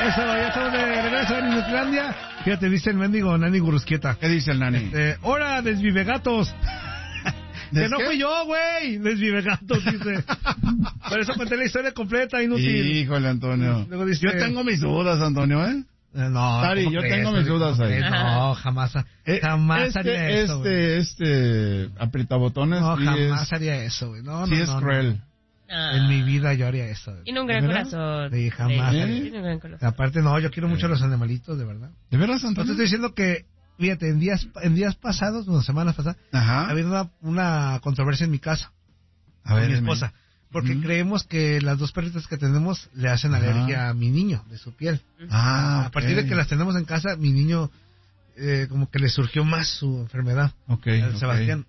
Eso, ya estamos de regreso en Nutlandia. Fíjate, dice el mendigo Nani Gurusquieta. ¿Qué dice el Nani? ¡Hora, desvivegatos! Que no qué? fui yo, güey. Desvivegatos, dice. Por eso conté la historia completa, inútil. Híjole, Antonio. Luego dice, yo tengo mis dudas, Antonio, ¿eh? No, Tari, yo tengo mis dudas ahí. No, jamás haría eso, güey. Apretabotones. No, jamás haría eso, güey. No, sí es cruel. En mi vida yo haría eso. Tiene un gran corazón. Sí, jamás. Tiene un gran corazón. Aparte, no, yo quiero mucho a los animalitos, de verdad. ¿De veras, No Antonio? te estoy diciendo que, fíjate, en días pasados, semanas pasadas, ha habido una controversia en mi casa. Con mi esposa. Porque creemos que las dos perritas que tenemos le hacen alergia a mi niño, de su piel. A partir de que las tenemos en casa, mi niño, como que le surgió más su enfermedad. Sebastián.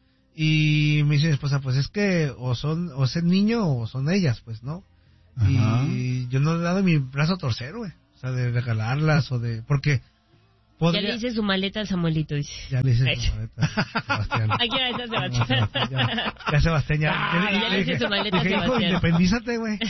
Y me dice mi esposa, pues es que o es el niño o son ellas, pues, ¿no? Y yo no le he dado mi brazo a torcer, güey. O sea, de regalarlas o de... Porque... Ya le hice su maleta al Samuelito, dice. Ya le hice su maleta a Sebastián. Aquí era esa Sebastián. Ya Sebastián, ya le hice su maleta a Sebastián. Hijo, independízate, güey.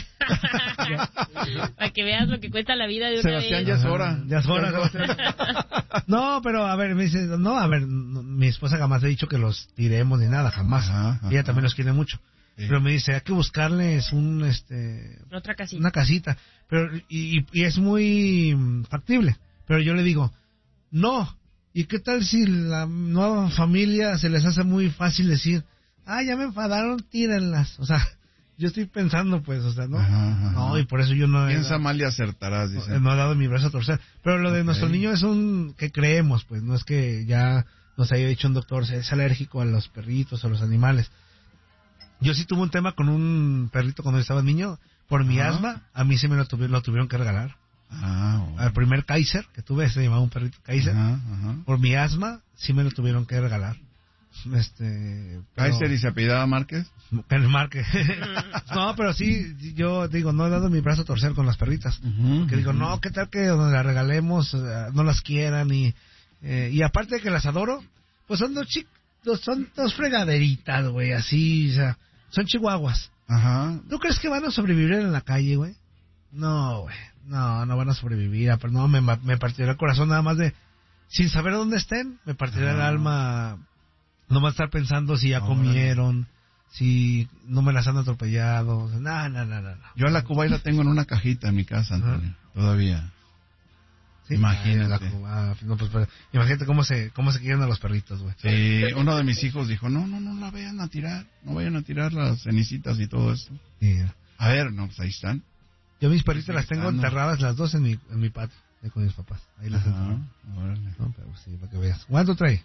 Para que veas lo que cuesta la vida de una Sebastián, vez. ya es hora. Ya es hora, Sebastián. No, pero a ver, me dice, mi esposa jamás ha dicho que los tiremos ni nada, jamás. Ella también los quiere mucho. Sí. Pero me dice, hay que buscarles otra casita. Una casita. Pero, y es muy factible. Pero yo le digo, no. ¿Y qué tal si la nueva familia se les hace muy fácil decir, ya me enfadaron, tírenlas? O sea, yo estoy pensando, pues, o sea, ¿no? No, y por eso yo no... Piensa mal y acertarás, dice. No he dado mi brazo a torcer. Pero lo de nuestro niño es que creemos, pues, no es que ya nos haya dicho un doctor, es alérgico a los perritos, a los animales. Yo sí tuve un tema con un perrito cuando yo estaba niño, por mi asma, a mí sí me lo tuvieron que regalar. Bueno. Al primer Kaiser que tuve, se llamaba un perrito Kaiser, por mi asma, sí me lo tuvieron que regalar. ¿Kaiser y se apellidaba Márquez? Márquez. No, pero sí, yo digo, no he dado mi brazo a torcer con las perritas. Porque digo, no, ¿qué tal que donde las regalemos no las quieran? Y aparte de que las adoro, pues son dos fregaderitas, güey, así, o sea, son chihuahuas. ¿Tú crees que van a sobrevivir en la calle, güey? No, güey, no van a sobrevivir. Pero no, me partirá el corazón nada más de, sin saber dónde estén, me partirá el alma. No va a estar pensando si ya comieron, si no me las han atropellado. No. Yo a la Cuba la tengo en una cajita en mi casa, Antonio, todavía. ¿Sí? Imagínate. Imagínate cómo se quieren a los perritos, güey. Sí, uno de mis hijos dijo, no la vayan a tirar, no vayan a tirar las cenicitas y todo eso. Sí. A ver, no, pues ahí están. Yo mis perritas las tengo enterradas las dos en mi patio, con mis papás. Ahí las tengo. No, pero sí, para que veas. ¿Cuánto trae?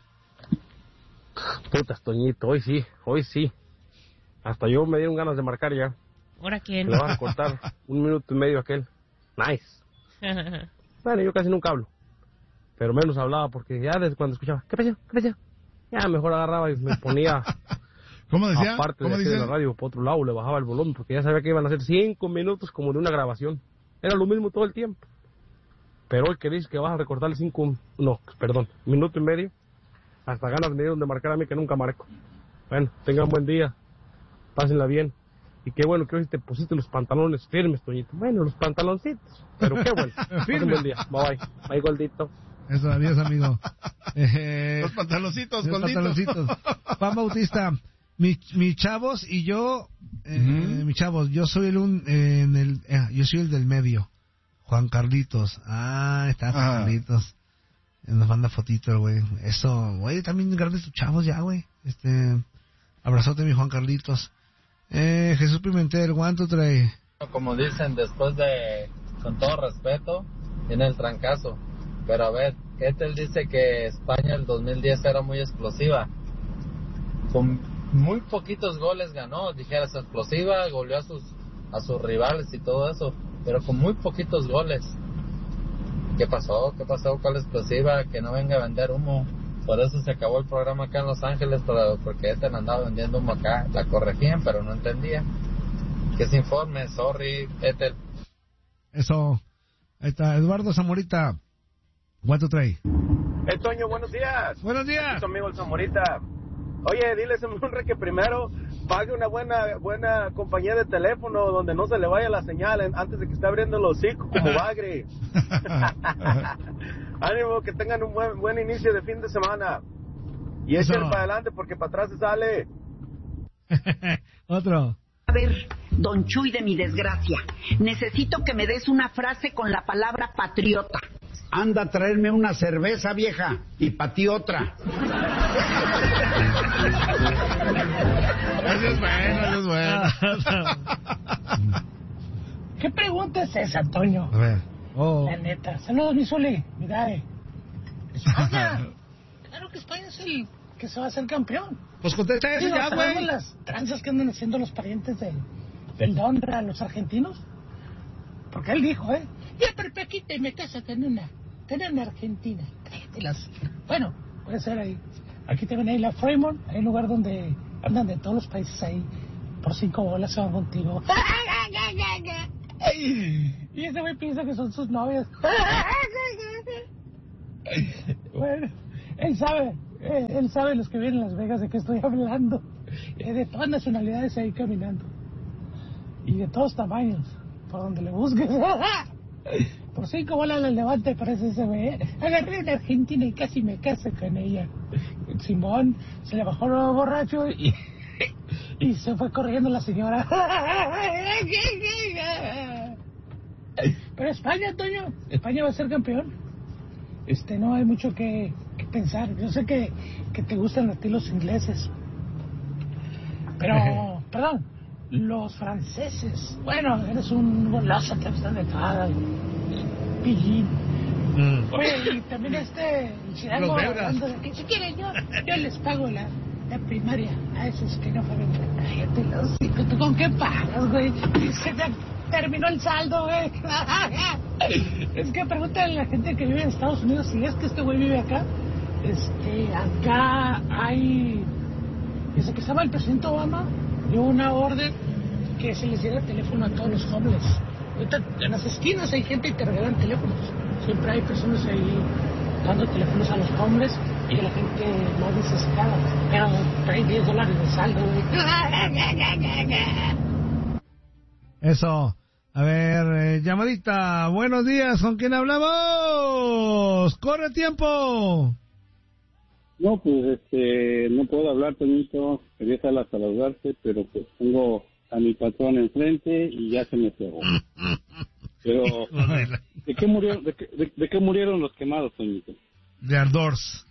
Putas, Toñito, hoy sí. Hasta yo me dieron ganas de marcar ya. ¿Ahora quién? Le van a cortar 1 minuto y medio aquel. Nice. Bueno, yo casi nunca hablo. Pero menos hablaba porque ya desde cuando escuchaba, ¿qué pasó? Ya mejor agarraba y me ponía... ¿Cómo decía? Aparte de la radio, por otro lado, le bajaba el volumen porque ya sabía que iban a ser 5 minutos como de una grabación. Era lo mismo todo el tiempo. Pero hoy que dices que vas a recortarle 1 minuto y medio, hasta ganas me dieron de marcar a mí que nunca marco. Bueno, tengan buen día, pásenla bien. Y qué bueno que hoy te pusiste los pantalones firmes, Toñito. Bueno, los pantaloncitos, pero qué bueno. Pasen buen día, bye, Goldito. Eso, adiós, amigo. Los pantaloncitos, Goldito. Juan Bautista, mi chavos y yo, mi chavos, yo soy yo soy el del medio. Juan Carlitos. Está Juan Carlitos. Nos manda fotito, güey. Eso, güey, también grandes tus chavos ya, güey. Abrazote, mi Juan Carlitos. Jesús Pimentel, ¿cuánto trae? Como dicen, después de, con todo respeto, viene el trancazo. Pero a ver, Ketel dice que España el 2010 era muy explosiva. Con muy poquitos goles ganó, dijeras explosiva, goleó a sus rivales y todo eso, pero con muy poquitos goles. ¿Qué pasó? ¿Cuál explosiva? Que no venga a vender humo. Por eso se acabó el programa acá en Los Ángeles, porque Ethel andaba vendiendo humo acá. La corregían, pero no entendía. Que se informe, sorry, Ethel. Eso. Ahí está, Eduardo Zamorita. ¿Cuánto trae? Toño, buenos días. Buenos días. Tu amigo el Zamorita. Oye, dile a ese hombre que primero pague una buena compañía de teléfono donde no se le vaya la señal antes de que esté abriendo el hocico como bagre. Ánimo, que tengan un buen inicio de fin de semana. Y echen para adelante porque para atrás se sale. Otro. A ver, don Chuy de mi desgracia, necesito que me des una frase con la palabra patriota. Anda a traerme una cerveza, vieja, y pa' ti otra. Eso es bueno. ¿Qué pregunta es esa, Antonio? A ver. La neta. Saludos, mi Zuli. Mira, España. Claro que España es el que se va a hacer campeón. Pues contesta eso ya, güey. Las tranzas que andan haciendo los parientes del Londra, los argentinos. Porque él dijo, ya, pero Paquita me casa con una argentina. Bueno, puede ser ahí. Aquí te ven ahí la Fremont, hay un lugar donde andan de todos los países ahí. Por 5 bolas se van contigo. Y ese güey piensa que son sus novias. Bueno, él sabe los que vienen a Las Vegas de qué estoy hablando. De todas nacionalidades ahí caminando. Y de todos tamaños, por donde le busques. Por 5 bolas le levanta, parece ese güey. Agarré una argentina y casi me casé con ella. Simón se le bajó el borracho y se fue corriendo la señora. Pero España, Antonio, España va a ser campeón. No hay mucho que pensar. Yo sé que te gustan a ti los ingleses. Pero, perdón, los franceses. Bueno, eres un golazo, te están de cada pillín. Oye, y también Chirango hablando de que si quieren yo les pago la primaria a esos que no pagan. Cállate los hijos, ¿tú con qué pagas, güey? Se te terminó el saldo, güey. Es que pregúntale a la gente que vive en Estados Unidos si es que este güey vive acá. Acá hay, desde que estaba el presidente Obama, dio una orden que se les diera teléfono a todos los homeless. Ahorita en las esquinas hay gente que te regalan teléfonos. Siempre hay personas ahí dando teléfonos a los hombres y a la gente más necesitada. Pero traen $10 de saldo, güey. Eso. A ver, llamadita. Buenos días, ¿con quién hablamos? ¡Corre tiempo! No, pues no puedo hablar, Toñito. Quería saludarte, pero pues tengo a mi patrón enfrente y ya se me pegó. Pero, ¿de qué murieron los quemados, Toñito? De ardors.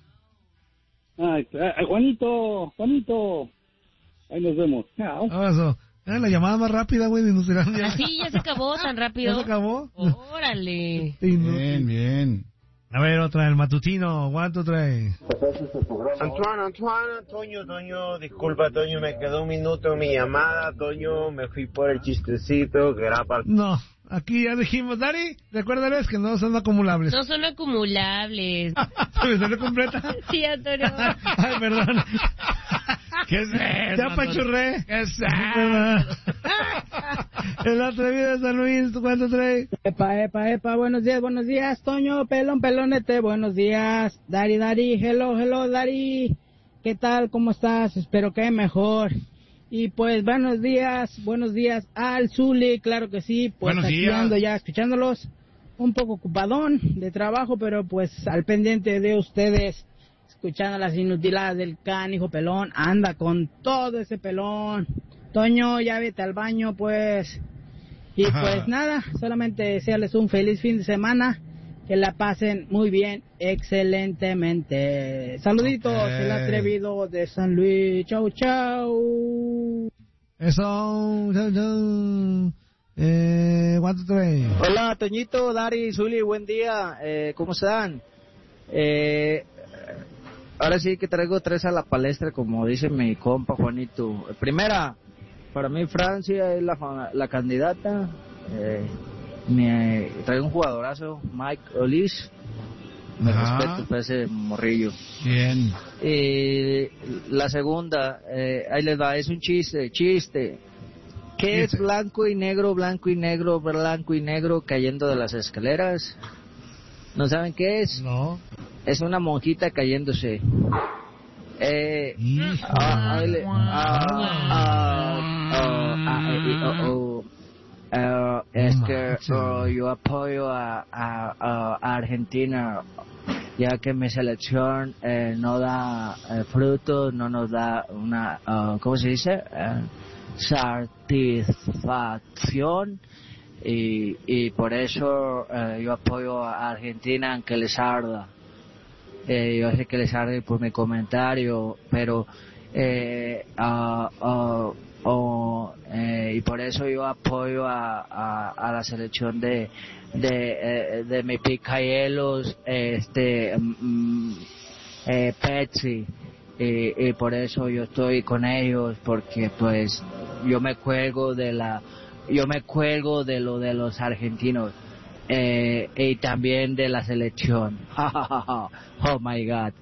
Juanito, ahí nos vemos. Chao. Eso. La llamada más rápida, güey, de Industrilandia. Así ya se acabó tan rápido. ¿Ya se acabó? Órale. Bien. A ver, otra, el matutino. ¿Cuánto trae? Antoine, Toño, disculpa, Toño, me quedó un minuto en mi llamada, Toño, me fui por el chistecito que era para... No, aquí ya dijimos, Dari, recuérdales que no son acumulables. No son acumulables. ¿Se me salió completa? Sí, Antonio. Ay, perdón. ¿Qué es eso? Ya pachurré. ¿Qué es eso? El atrevido de San Luis, ¿cuánto trae? Epa, buenos días, Toño, pelonete, buenos días, Dari, hello, Dari, ¿qué tal, cómo estás? Espero que mejor, y pues buenos días al Zuli, claro que sí, pues buenos aquí días. Ando ya escuchándolos, un poco ocupadón de trabajo, pero pues al pendiente de ustedes, escuchando las inutiladas del canijo pelón, anda con todo ese pelón. Toño, ya vete al baño, pues. Y pues nada, solamente desearles un feliz fin de semana, que la pasen muy bien, excelentemente. Saluditos, el atrevido de San Luis. Chau. Eso, chau. ¿Cuánto trae? Hola, Toñito, Dari, Zuli, buen día. ¿Cómo están? Ahora sí que traigo 3 a la palestra, como dice mi compa Juanito. Primera, para mí Francia es la candidata. Traigo un jugadorazo, Mike Olis. Me respeto para ese morrillo. Bien. La segunda, ahí les va, es un chiste. ¿Qué es blanco y negro cayendo de las escaleras? ¿No saben qué es? No. Es una monjita cayéndose. Yo apoyo a Argentina, ya que mi selección no da frutos, no nos da una, ¿cómo se dice? Satisfacción, y por eso yo apoyo a Argentina, aunque les arda. Yo sé que les arde por mi comentario, pero y por eso yo apoyo a la selección de mi picayelos, Pepsi, y por eso yo estoy con ellos, porque pues yo me cuelgo de lo de los argentinos, y también de la selección. Oh my God.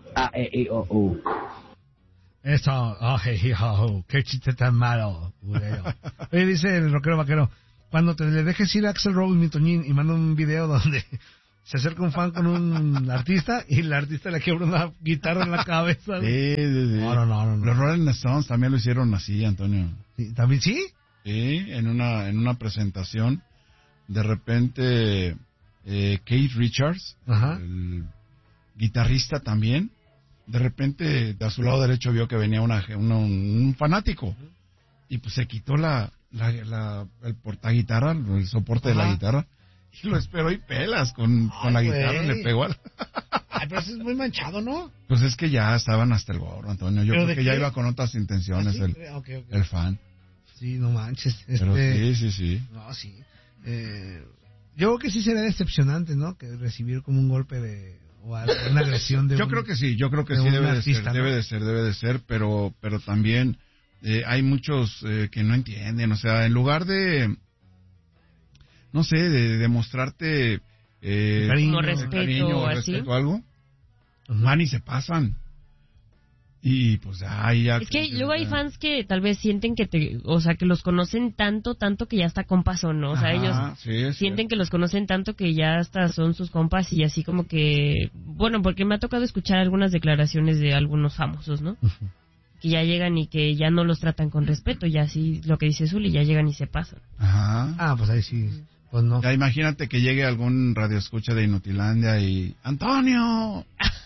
Eso, qué chiste tan malo. Oye, dice el rockero vaquero, cuando te le dejes ir a Axl Rose, mi Toñín, y manda un video donde se acerca un fan con un artista y el artista le quiebra una guitarra en la cabeza. Sí. No. Los Rolling Stones también lo hicieron así, Antonio. ¿Sí? ¿También sí? Sí, en una presentación, de repente Keith Richards, el guitarrista también, de repente a su lado derecho vio que venía un fanático y pues se quitó el portaguitarra, el soporte de la guitarra, y lo esperó y pelas con la guitarra, le pegó al... Ay, pero eso es muy manchado, ¿no? Pues es que ya estaban hasta el gorro, Antonio. Yo creo que ya iba con otras intenciones. ¿Ah, sí? El fan. Sí, no manches. Pero sí. No, sí. Yo creo que sí sería decepcionante, ¿no? Que recibir como un golpe o una agresión de yo creo que sí debe de ser, pero también hay muchos que no entienden, o sea, en lugar de, no sé, de demostrarte respeto o algo, van y se pasan. Y pues ahí ya... Es que luego hay fans que tal vez sienten que que los conocen tanto que ya hasta compas son, ¿no? O sea, ellos sienten que los conocen tanto que ya hasta son sus compas, y así como que... Bueno, porque me ha tocado escuchar algunas declaraciones de algunos famosos, ¿no? Que ya llegan y que ya no los tratan con respeto, ya así lo que dice Zuli, ya llegan y se pasan. Ajá. Ah, pues ahí sí... Pues no. Ya imagínate que llegue algún radioescucha de Inutilandia y... ¡Antonio!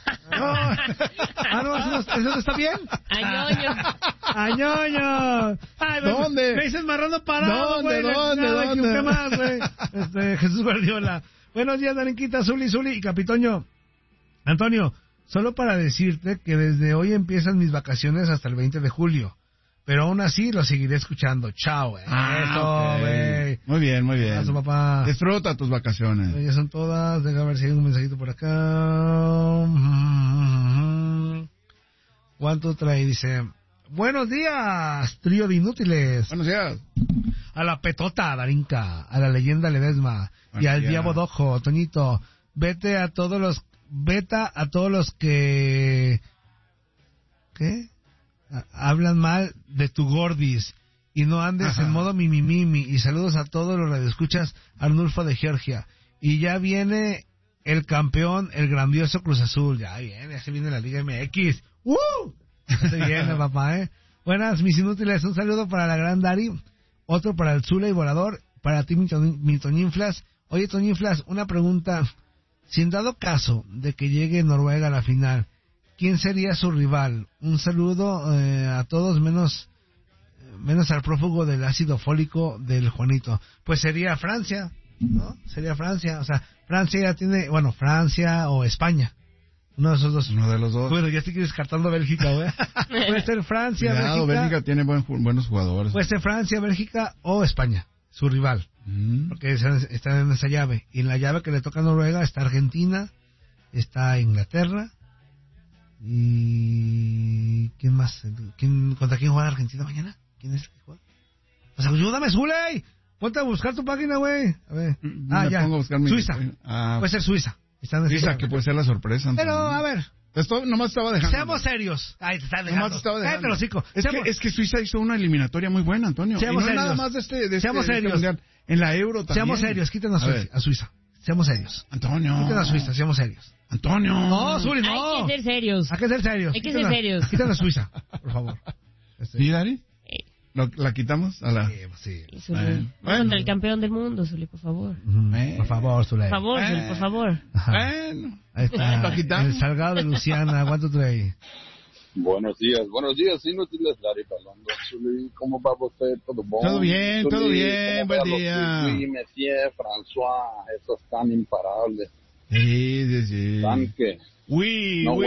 No, ¿eso está bien? ¡Añoño! Ay, ¿dónde? Me dices marrano parado, güey. ¿Dónde? ¿Qué más, güey? Jesús Guardiola. Buenos días, Darinquita, Zuli y Capitoño. Antonio, solo para decirte que desde hoy empiezan mis vacaciones hasta el 20 de julio. Pero aún así lo seguiré escuchando. Chao, güey. Eso, güey. Muy bien. Eso, papá. Disfruta tus vacaciones. Ya son todas. Deja ver si hay un mensajito por acá. ¿Cuánto trae? Dice: buenos días, trío de inútiles. Buenos días. A la Petota, Darinka. A la Leyenda Ledesma. Y al Diabo Dojo, Toñito. Vete a todos los que... ¿Qué? Hablan mal de tu gordis y no andes en modo mimimimi. Y saludos a todos los radioescuchas. Arnulfo de Georgia. Y ya viene el campeón, el grandioso Cruz Azul. Ya se viene la Liga MX. Ya se viene, papá, Buenas, mis inútiles. Un saludo para la gran Dari, otro para el Zula y Volador, para ti, mi Toñinflas. Oye, Toñinflas, una pregunta. Si en dado caso de que llegue Noruega a la final, ¿quién sería su rival? Un saludo a todos, menos al prófugo del ácido fólico del Juanito. Pues sería Francia, ¿no? Sería Francia. O sea, Francia ya tiene... Bueno, Francia o España. Uno de esos dos. Uno de los dos. Bueno, ya estoy descartando Bélgica, güey. Puede ser Francia, Cuidado, Bélgica tiene buenos jugadores. Puede ser Francia, Bélgica o España, su rival. Porque están en esa llave. Y en la llave que le toca a Noruega está Argentina, está Inglaterra... ¿Y quién más? ¿Contra quién juega Argentina mañana? ¿Quién es el que juega? Pues ayúdame, Zuley. Ponte a buscar tu página, güey. A ver. Suiza. Puede ser Suiza. Suiza, que puede ser la sorpresa. Pero, a ver. Esto nomás estaba dejando. Seamos serios. Ay, te están dejando. Nomás estaba dejando. Cállate, hocico. Es que Suiza hizo una eliminatoria muy buena, Antonio. Seamos serios. Nada más de Seamos serios. Mundial. En la Euro también. Seamos serios. Quítanos a Suiza. seamos serios. Antonio. Quiten a Suiza, seamos serios. Antonio. No, Zuli, no. Hay que ser serios. Hay que ser serios. Hay que ser serios. Quiten a Suiza, por favor. ¿Sí, Dari? ¿La quitamos? A la... Sí. Bueno. Contra el campeón del mundo, Zuli, por favor. Por favor, Zuli. Por favor, Zuli, por favor. Bueno. Ahí está. El Salgado de Luciana, aguanta tú ahí. Buenos días, inútiles, Dari Palondo. Zuli, ¿cómo va usted? ¿Todo bom? Todo bien, Zuli, todo bien, buen día. Sí, Messier, François, esos tan imparables. Sí. ¿Tan qué? No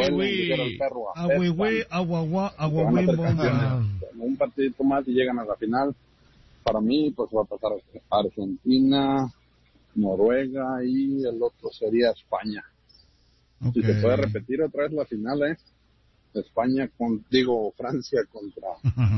un partidito más y llegan a la final. Para mí, pues va a pasar Argentina, Noruega y el otro sería España. Si se puede repetir otra vez la final, Francia contra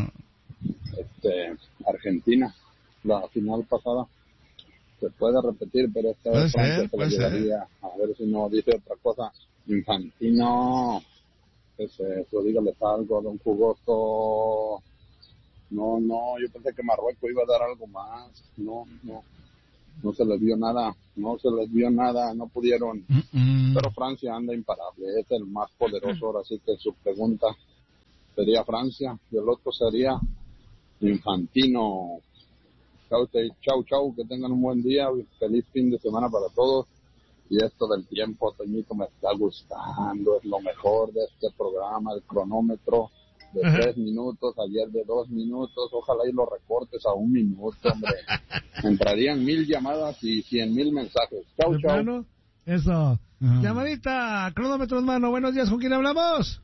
Argentina, la final pasada. Se puede repetir, pero esta vez Francia se la llevaría. A ver si no dice otra cosa. Infantino, eso, dígales algo, don Jugoso. No, yo pensé que Marruecos iba a dar algo más. No se les vio nada, no pudieron. Pero Francia anda imparable, es el más poderoso ahora, así que su pregunta sería Francia y el otro sería Infantino. Chau, que tengan un buen día, feliz fin de semana para todos. Y esto del tiempo, Toñito, me está gustando, es lo mejor de este programa, el cronómetro de 3 minutos, ayer de 2 minutos, ojalá y lo recortes a 1 minuto, hombre. Entrarían 1000 llamadas y 100,000 mensajes. Chau. Eso. Llamadita, cronómetro en mano, buenos días, ¿con quién hablamos?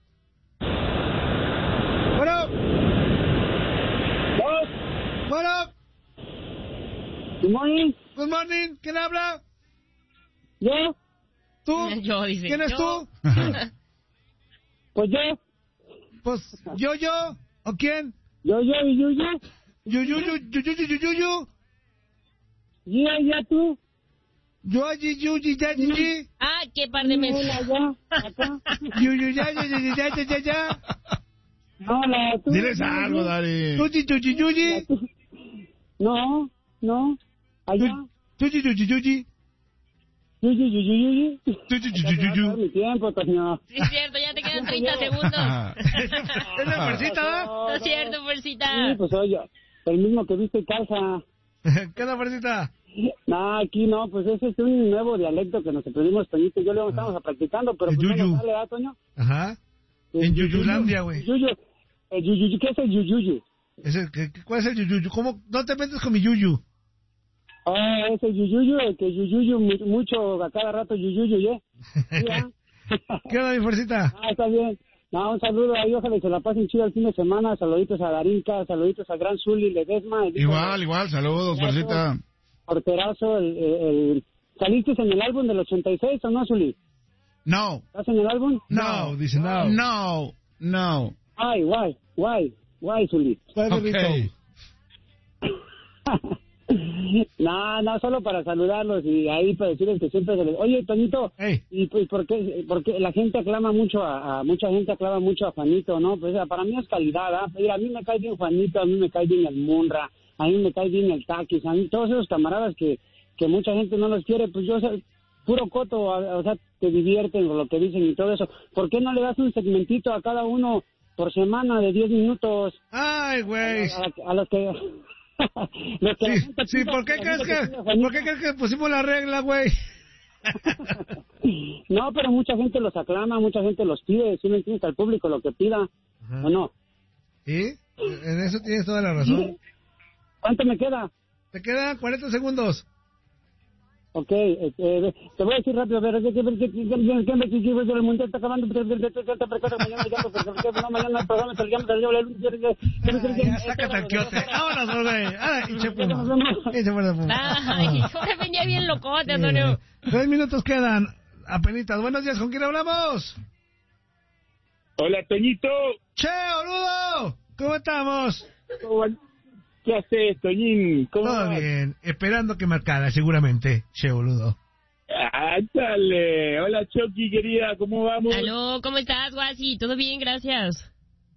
Bueno. Good morning, ¿quién habla? ¿Yo? ¿Tú? Yo, dice. ¿Quién es tú? Pues yo. Pues, ¿yo? ¿O quién? Yo y Yuyu. Yuyu. Ya tú. Yo, Yuyu, ya. Ah, qué par de meses. Yuyu, ya. Hola, tú. Diles algo, Dari. Yuyu. No. Allá. Yuyu. Mi tiempo, Toño. Sí, es cierto, ya te quedan 30 segundos. ¿Es la fuercita, va? No es cierto, fuercita. Sí, pues oye, el mismo que viste en casa. ¿Qué es la fuercita? No, aquí no, pues ese es un nuevo dialecto que nos aprendimos, Toñito. Yo lo estamos practicando, pero pues no nos sale, ¿ah, Toño? Ajá. En Yuyulandia, güey. ¿Qué es el Yuyuyu? ¿Cuál es el Yuyuyu? ¿Cómo? No te metes con mi Yuyu. Ah, ese Yuyuyu, el que Yuyuyu mucho, a cada rato Yuyuyu, ¿eh? ¿Qué onda, mi fuercita? Ah, está bien. No, un saludo ahí, ojalá se la pasen chido el fin de semana. Saluditos a Darinka, saluditos a Gran Zuli, Ledesma. Igual, saludos, fuercita. Porterazo, ¿saliste en el álbum del 86 o no, Zuli? No. ¿Estás en el álbum? No, dice no. No. Ay, why, Zuli? Okay. No, solo para saludarlos y ahí para decirles que siempre se les... Oye, Toñito, ¿y pues porque la gente aclama mucho mucha gente aclama mucho a Juanito, ¿no? Pues para mí es calidad, ¿ah? Mira, a mí me cae bien Juanito, a mí me cae bien el Munra, a mí me cae bien el Taquis, a mí todos esos camaradas que mucha gente no los quiere, pues yo, puro coto, o sea, te divierten con lo que dicen y todo eso. ¿Por qué no le das un segmentito a cada uno por semana de 10 minutos? Ay, güey. A los que... Sí, ¿por qué crees que pusimos la regla, güey? No, pero mucha gente los aclama, mucha gente los pide, si no entiendes al público lo que pida, ¿o no? ¿Sí? En eso tienes toda la razón. ¿Cuánto me queda? Te quedan 40 segundos. Ok, te voy a decir rápido, pero el mundo está acabando, mañana el programa sácate al quiote, vámonos, güey. Ay, ahora venía bien locote, Antonio. 3 minutos quedan, apenitas. Buenos días, ¿con quién hablamos? Hola, Toñito. Che, boludo, ¿cómo estamos? ¿Qué haces, Toñín? ¿Cómo todo vas? Bien, esperando que marcara, seguramente. Che, boludo. Ah, dale. Hola, Chucky, querida, ¿cómo vamos? Aló, ¿cómo estás, Guasi? Todo bien, gracias.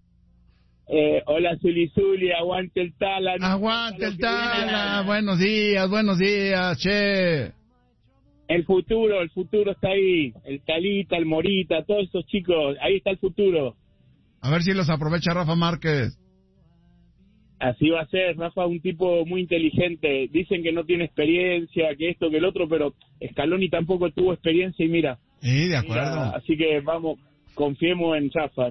Hola, Zuli, aguante el Tala. Aguante el Tala, buenos días, che. El futuro está ahí. El Talita, el Morita, todos esos chicos, ahí está el futuro. A ver si los aprovecha Rafa Márquez. Así va a ser, Rafa un tipo muy inteligente. Dicen que no tiene experiencia, que esto, que el otro, pero Scaloni tampoco tuvo experiencia y mira. Sí, de acuerdo. Mira, así que vamos, confiemos en Rafa.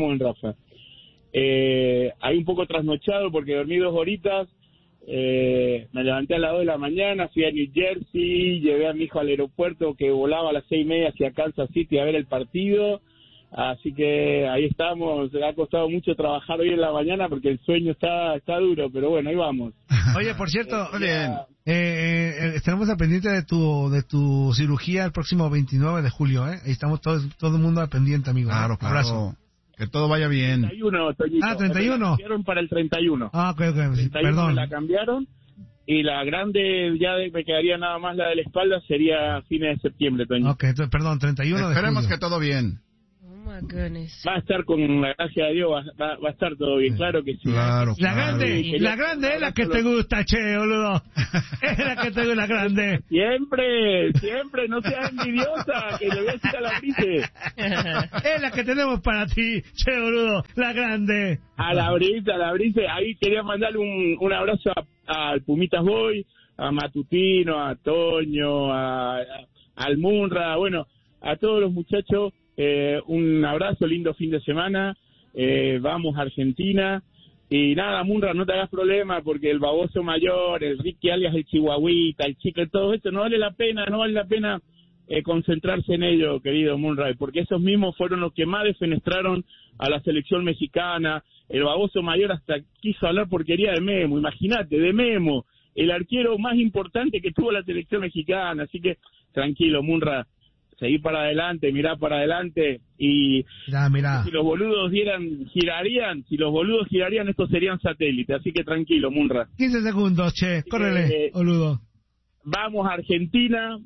Hay un poco trasnochado porque dormí 2 horitas. Me levanté a las 2 de la mañana, fui a New Jersey, llevé a mi hijo al aeropuerto que volaba a las 6:30 hacia Kansas City a ver el partido. Así que ahí estamos, ha costado mucho trabajar hoy en la mañana porque el sueño está duro, pero bueno, ahí vamos. Oye, por cierto, estaremos al pendiente de tu cirugía el próximo 29 de julio, ¿eh? Ahí estamos todo el mundo al pendiente, amigo. Claro. Abrazo. Que todo vaya bien. 31, Toñito. 31. Me la cambiaron para el 31. Ok, 31 perdón. Me la cambiaron. Y la grande, ya me quedaría nada más la de la espalda, sería fines de septiembre, Toñito. Ok, perdón, 31 Esperemos de julio. que todo bien. Va a estar con la gracia de Dios, va a estar todo bien, claro que sí. Claro. La grande es la que te gusta, che, boludo. Es la que te gusta, la grande. Siempre, no seas envidiosa, que le voy a decir a la Brice. Es la que tenemos para ti, che, boludo, la grande. A la Brice, ahí quería mandarle un abrazo al Pumitas Boy, a Matutino, a Toño, al Munra, bueno, a todos los muchachos. Un abrazo, lindo fin de semana. Vamos a Argentina. Y nada, Munra, no te hagas problema porque el baboso mayor, el Ricky alias el Chihuahuita, el Chico, todo esto no vale la pena concentrarse en ello, querido Munra, porque esos mismos fueron los que más defenestraron a la selección mexicana. El baboso mayor hasta quiso hablar porquería de Memo, imagínate, de Memo, el arquero más importante que tuvo la selección mexicana. Así que tranquilo, Munra, seguir para adelante, mirar para adelante y mirá. Si los boludos girarían, estos serían satélites, así que tranquilo, Munra. 15 segundos, che, córrele, boludo. Vamos a Argentina,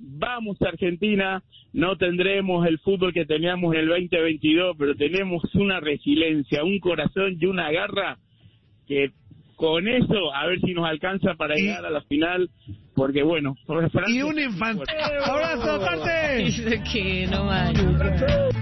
no tendremos el fútbol que teníamos en el 2022, pero tenemos una resiliencia, un corazón y una garra que con eso, a ver si nos alcanza para llegar a la final, porque bueno... Y un infante. ¡Abrazo, aparte! Dice que no vale.